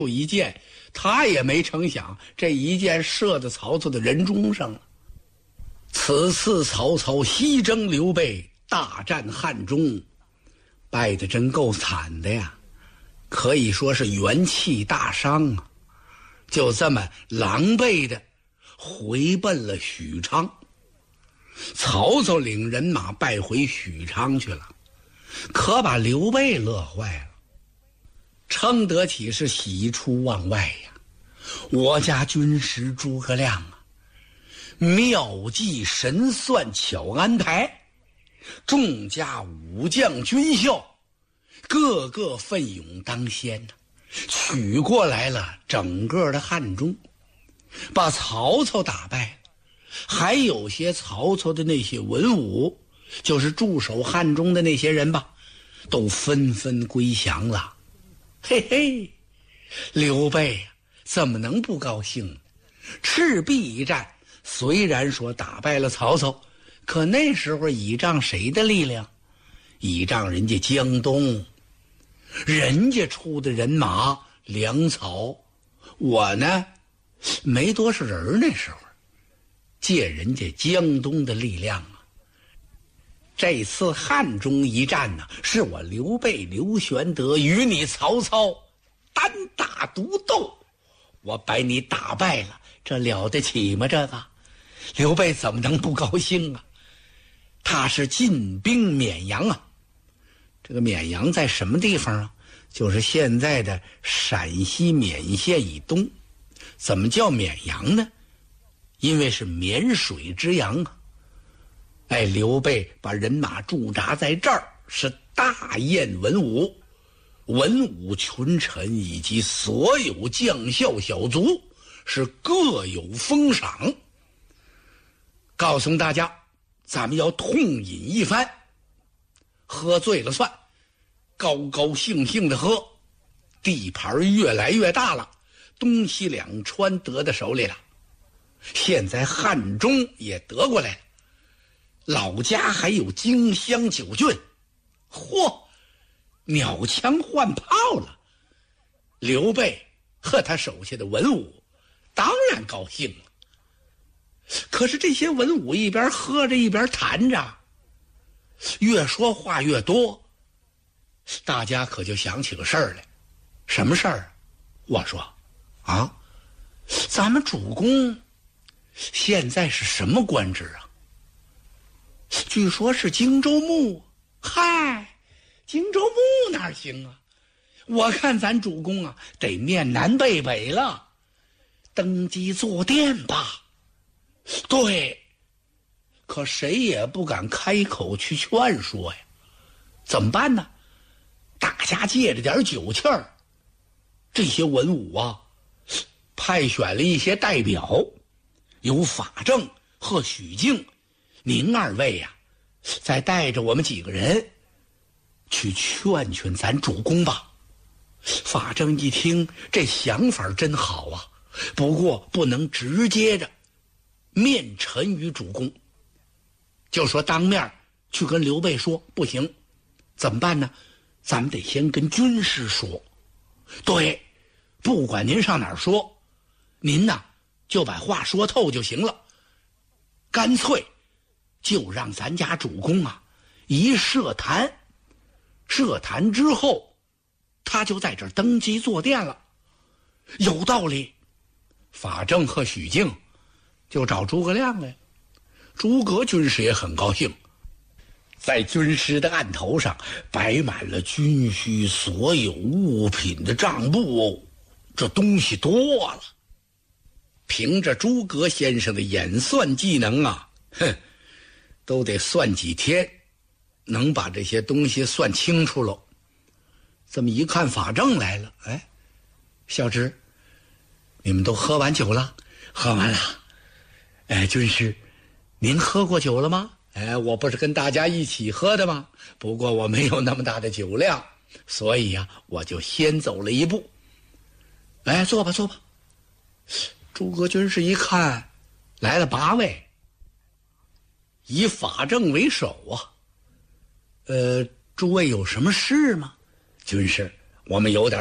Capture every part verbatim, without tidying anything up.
一箭，他也没成想这一箭射到曹操的人中上了。此次曹操西征刘备，大战汉中，败得真够惨的呀，可以说是元气大伤啊，就这么狼狈的回奔了许昌。曹操领人马败回许昌去了，可把刘备乐坏了，称得起是喜出望外呀。我家军师诸葛亮啊，妙计神算巧安排，众家武将军校个个奋勇当先呐、啊，取过来了整个的汉中，把曹操打败了。还有些曹操的那些文武，就是驻守汉中的那些人吧，都纷纷归降了。嘿嘿，刘备怎么能不高兴呢？赤壁一战虽然说打败了曹操，可那时候倚仗谁的力量？倚仗人家江东，人家出的人马粮草，我呢没多少人，那时候借人家江东的力量啊。这次汉中一战呢、啊，是我刘备刘玄德与你曹操单打独斗，我把你打败了，这了得起吗？这个刘备怎么能不高兴啊？他是进兵沔阳啊，这个沔阳在什么地方啊？就是现在的陕西勉县以东。怎么叫沔阳呢？因为是沔水之阳啊。哎，刘备把人马驻扎在这儿，是大宴文武，文武群臣以及所有将校小卒是各有封赏，告诉大家咱们要痛饮一番，喝醉了算，高高兴兴的喝，地盘越来越大了，东西两川得到手里了，现在汉中也得过来了，老家还有荆襄九郡，嚯，鸟枪换炮了。刘备和他手下的文武当然高兴了，可是这些文武一边喝着一边谈着，越说话越多，大家可就想起个事儿来。什么事儿？我说啊，咱们主公现在是什么官职啊？据说是荆州牧。嗨，荆州牧哪行啊？我看咱主公啊，得面南背北了，登基坐殿吧。对，可谁也不敢开口去劝说呀。怎么办呢？大家借着点酒气儿，这些文武啊，派选了一些代表，有法正和许靖，您二位呀、啊，再带着我们几个人去劝劝咱主公吧。法正一听，这想法真好啊，不过不能直接着面陈于主公，就说当面去跟刘备说不行，怎么办呢？咱们得先跟军师说。对，不管您上哪儿说，您呐就把话说透就行了，干脆就让咱家主公啊一设坛，设坛之后他就在这儿登基坐殿了。有道理。法正和许靖就找诸葛亮来，诸葛军师也很高兴，在军师的案头上摆满了军需所有物品的账簿哦，这东西多了。凭着诸葛先生的演算技能啊，哼，都得算几天能把这些东西算清楚喽。这么一看，法正来了，哎，小侄，你们都喝完酒了？喝完了。哎，军师，您喝过酒了吗？哎，我不是跟大家一起喝的吗？不过我没有那么大的酒量，所以呀、啊，我就先走了一步。哎，坐吧，坐吧。诸葛军师一看，来了八位，以法正为首啊。呃，诸位有什么事吗？军师，我们有点事，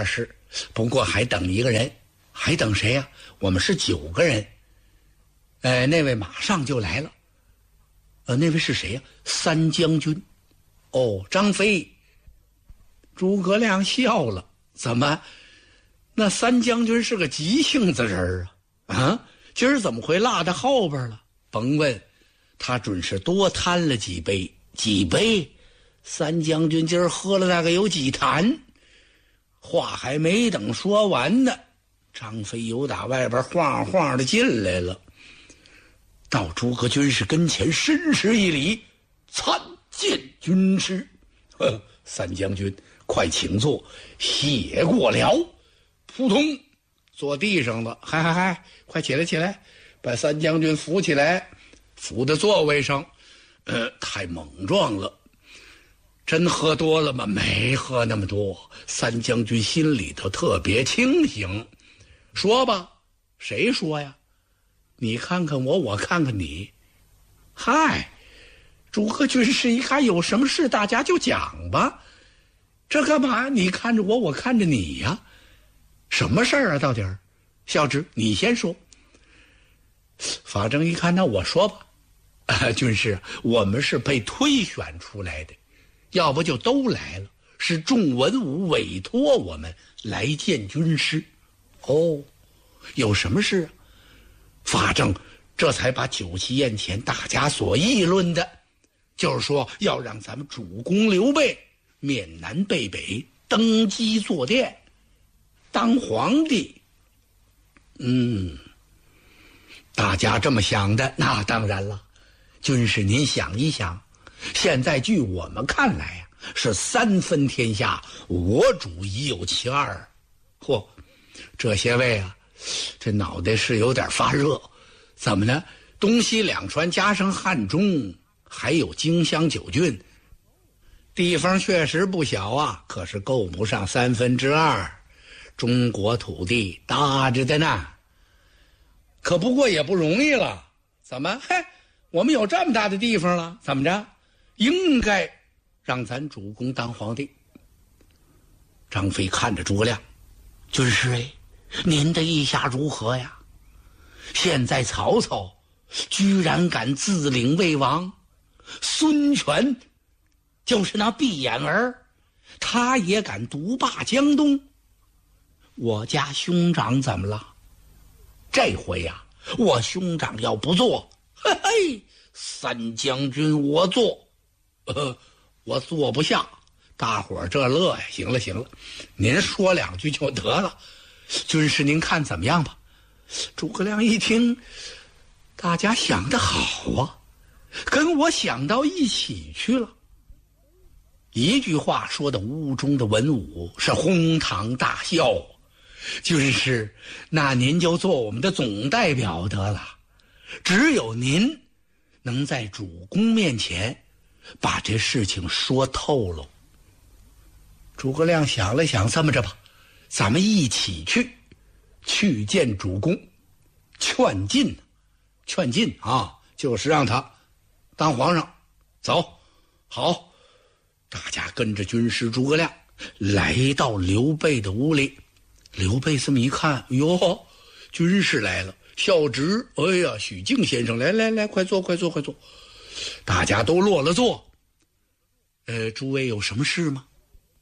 不过还等一个人，还等谁呀、啊？我们是九个人。呃，那位马上就来了。呃，那位是谁呀、啊？三将军。哦，张飞。诸葛亮笑了，怎么？那三将军是个急性子人啊！啊，今儿怎么会落在后边了？甭问，他准是多贪了几杯。几杯？三将军今儿喝了大概有几坛。话还没等说完呢，张飞由打外边晃晃的进来了，到诸葛军师跟前深施一礼，参见军师。呵，三将军快请坐，谢过了。扑通坐地上了，嗨嗨嗨，快起来起来，把三将军扶起来，扶到座位上。呃，太莽撞了。真喝多了吗？没喝那么多。三将军心里头特别清醒。说吧，谁说呀？你看看我，我看看你。嗨，诸葛军师一看有什么事，大家就讲吧。这干嘛？你看着我，我看着你呀。什么事儿啊？到底儿？孝直，你先说。法正一看，那我说吧。啊，军师，我们是被推选出来的。要不就都来了，是众文武委托我们来见军师。哦，有什么事啊？法正这才把酒席宴前大家所议论的，就是说要让咱们主公刘备面南背北登基坐殿当皇帝。嗯，大家这么想的，那当然了。军师您想一想，现在据我们看来呀、啊，是三分天下，我主已有其二。嚯，这些位啊，这脑袋是有点发热。怎么呢？东西两川加上汉中，还有荆襄九郡，地方确实不小啊，可是够不上三分之二。中国土地大着的呢，可不过也不容易了。怎么？嘿，我们有这么大的地方了，怎么着？应该让咱主公当皇帝。张飞看着诸葛亮，军师哎，您的意下如何呀？现在曹操居然敢自领魏王，孙权就是那闭眼儿，他也敢独霸江东。我家兄长怎么了？这回呀、啊，我兄长要不做，嘿嘿，三将军我做。呃，我坐不下，大伙儿这乐呀！行了行了，您说两句就得了。军师您看怎么样吧？诸葛亮一听，大家想得好啊，跟我想到一起去了。一句话说的屋中的文武是哄堂大笑。军师，那您就做我们的总代表得了，只有您能在主公面前把这事情说透了。诸葛亮想了想，这么着吧，咱们一起去去见主公，劝进劝进啊，就是让他当皇上。走，好，大家跟着军师诸葛亮来到刘备的屋里。刘备这么一看，哟，军师来了，孝直，哎呀，许靖先生，来来来，快坐快坐快坐。大家都落了座。呃，诸位有什么事吗？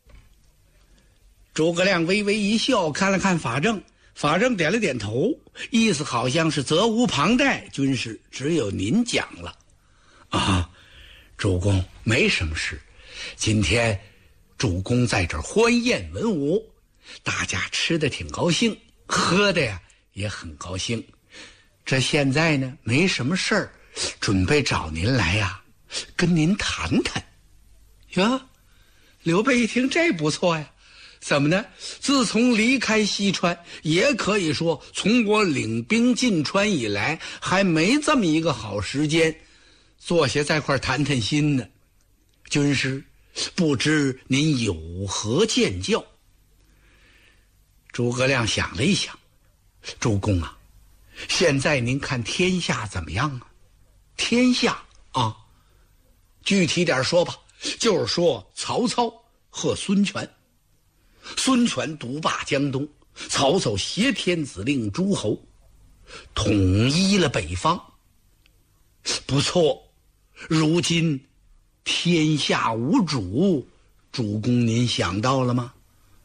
诸葛亮微微一笑，看了看法正，法正点了点头，意思好像是责无旁贷。军师，只有您讲了。啊，主公没什么事，今天主公在这儿欢宴文武，大家吃的挺高兴，喝的呀也很高兴。这现在呢没什么事儿，准备找您来呀，跟您谈谈。呀，刘备一听这不错呀，怎么呢？自从离开西川，也可以说从我领兵进川以来，还没这么一个好时间，坐下在块谈谈心呢。军师，不知您有何见教？诸葛亮想了一想，主公啊，现在您看天下怎么样啊？天下啊，具体点说吧，就是说曹操和孙权。 孙权独霸江东，曹操挟天子令诸侯，统一了北方。不错，如今天下无主，主公您想到了吗？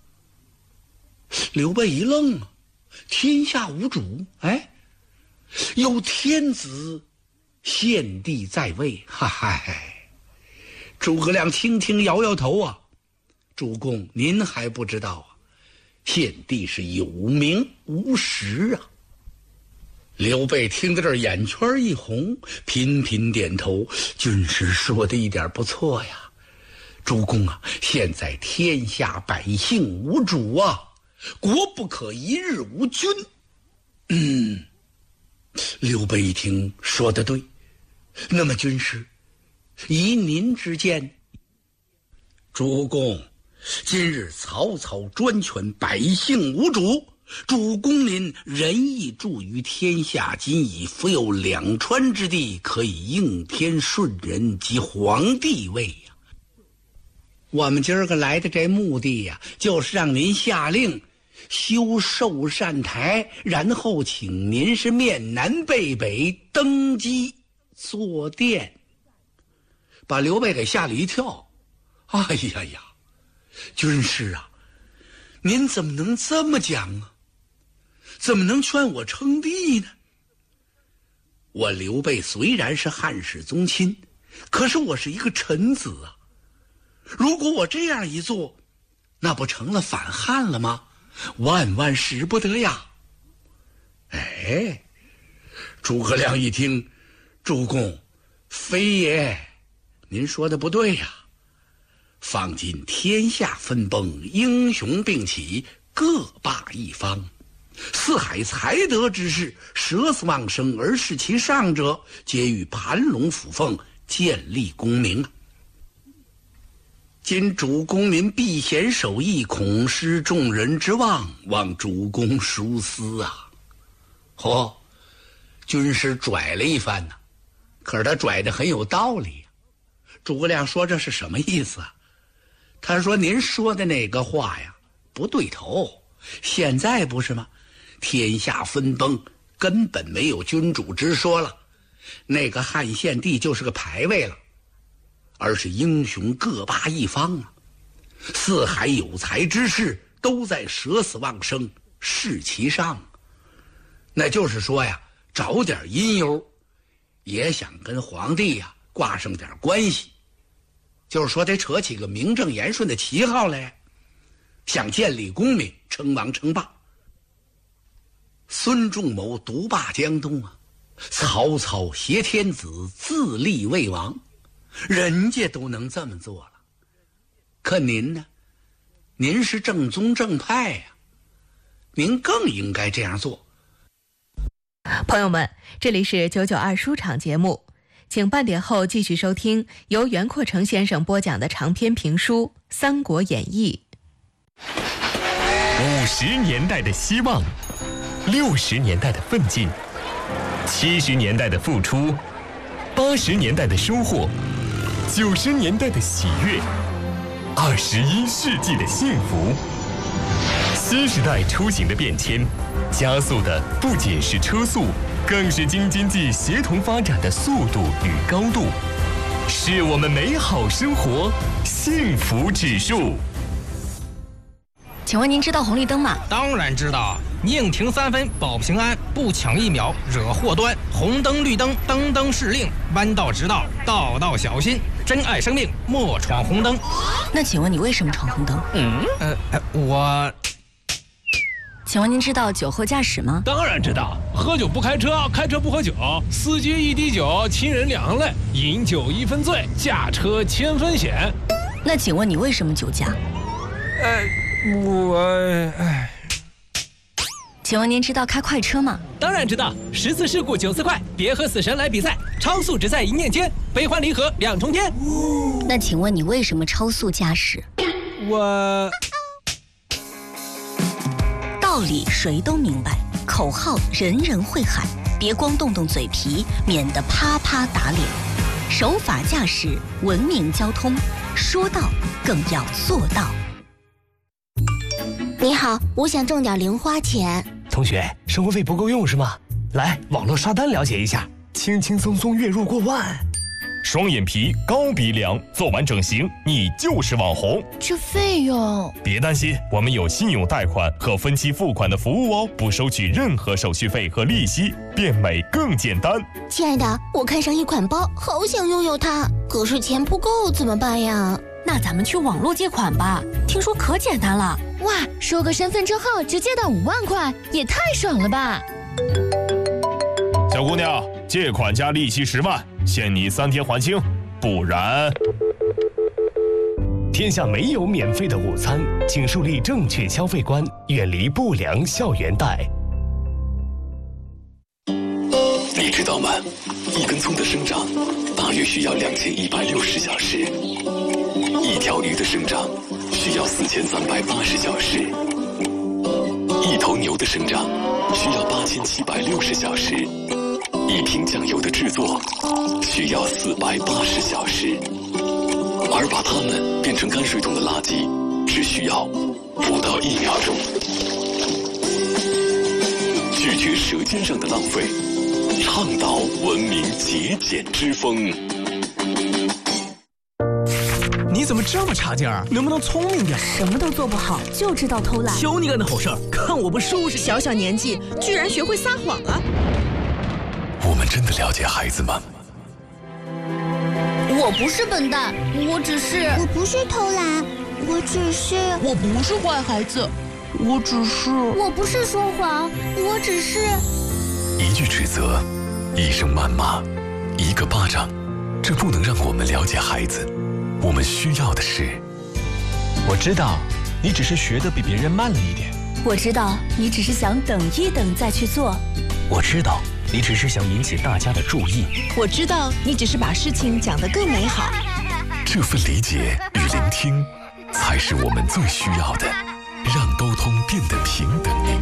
刘备一愣啊，天下无主，哎，有天子献帝在位，哈哈。诸葛亮轻轻摇摇头啊，主公您还不知道啊，献帝是有名无实啊。刘备听到这儿眼圈一红，频频点头，军师说的一点不错呀。主公啊，现在天下百姓无主啊，国不可一日无君。嗯，刘备一听说得对，那么军师，依您之见？主公，今日曹操专权，百姓无主，主公您仁义著于天下，今已复有两川之地，可以应天顺人及皇帝位呀。我们今儿个来的这目的呀，就是让您下令修寿善台，然后请您是面南背北登基坐殿。把刘备给吓了一跳。哎呀呀，军师啊，您怎么能这么讲啊？怎么能劝我称帝呢？我刘备虽然是汉室宗亲，可是我是一个臣子啊。如果我这样一做，那不成了反汉了吗？万万使不得呀！哎，诸葛亮一听，主公，非也，您说的不对呀。方今天下分崩，英雄并起，各霸一方。四海才德之士，舍死忘生而视其上者，皆欲盘龙附凤，建立功名。今主公您避嫌守义，恐失众人之望，望主公疏思啊！嚯，军师拽了一番呢、啊，可是他拽得很有道理、啊。诸葛亮说这是什么意思啊？他说您说的那个话呀，不对头。现在不是吗？天下分崩，根本没有君主之说了，那个汉献帝就是个牌位了，而是英雄各霸一方啊！四海有才之士都在舍死忘生，视其上。那就是说呀，找点因由，也想跟皇帝呀挂上点关系，就是说得扯起个名正言顺的旗号来，想建立功名，称王称霸。孙仲谋独霸江东啊，曹操挟天子自立魏王，人家都能这么做了，可您呢？您是正宗正派呀、啊，您更应该这样做。 朋友们，这里是九九二书场节目，请半点后继续收听由袁阔成先生播讲的长篇评书《三国演义》。 五十年代的希望，六十年代的奋进，七十年代的付出，八十年代的收获，九十年代的喜悦，二十一世纪的幸福。新时代出行的变迁，加速的不仅是车速，更是京津冀协同发展的速度与高度，是我们美好生活幸福指数。 请问您知道红绿灯吗？ 当然知道，宁停三分保平安，不抢一秒惹祸端。红灯绿灯灯灯是令，弯道直道道道小心。珍爱生命，莫闯红灯。 那请问你为什么闯红灯？ 嗯，呃，我…… 请问您知道酒后驾驶吗？ 当然知道，喝酒不开车，开车不喝酒，司机一滴酒，亲人两行泪，饮酒一分醉，驾车千分险。 那请问你为什么酒驾？ 呃。我哎， 请问您知道开快车吗？ 当然知道，十次事故九次快，别和死神来比赛，超速只在一念间，悲欢离合两重天。 那请问你为什么超速驾驶？ 我道理谁都明白，口号人人会喊，别光动动嘴皮，免得啪啪打脸。守法驾驶，文明交通，说到更要做到。 你好，我想挣点零花钱。 同学，生活费不够用是吗？来，网络刷单了解一下，轻轻松松月入过万。 双眼皮、高鼻梁，做完整形，你就是网红。 这费用…… 别担心，我们有信用贷款和分期付款的服务哦，不收取任何手续费和利息，变美更简单。 亲爱的，我看上一款包，好想拥有它，可是钱不够怎么办呀？ 那咱们去网络借款吧，听说可简单了。 哇，收个身份证号直接到五万块，也太爽了吧！ 小姑娘，借款加利息十万，限你三天还清，不然…… 天下没有免费的午餐，请树立正确消费观，远离不良校园贷。 你知道吗？一根葱的生长大约需要两千一百六十小时，一条鱼的生长需要四千三百八十小时，一头牛的生长需要八千七百六十小时，一瓶酱油的制作需要四百八十小时，而把它们变成泔水桶的垃圾只需要不到一秒钟。拒绝舌尖上的浪费，倡导文明节俭之风。 你怎么这么差劲儿？能不能聪明点？ 什么都做不好，就知道偷懒。 求你干的好事儿，看我不收拾！ 小小年纪居然学会撒谎了。 我们真的了解孩子吗？ 我不是笨蛋，我只是…… 我不是偷懒，我只是…… 我不是坏孩子，我只是…… 我不是说谎，我只是…… 一句指责，一声谩骂，一个巴掌，这不能让我们了解孩子。我们需要的是…… 我知道，你只是学得比别人慢了一点。 我知道，你只是想等一等再去做。 我知道，你只是想引起大家的注意。 我知道，你只是把事情讲得更美好。 这份理解与聆听，才是我们最需要的，让沟通变得平等。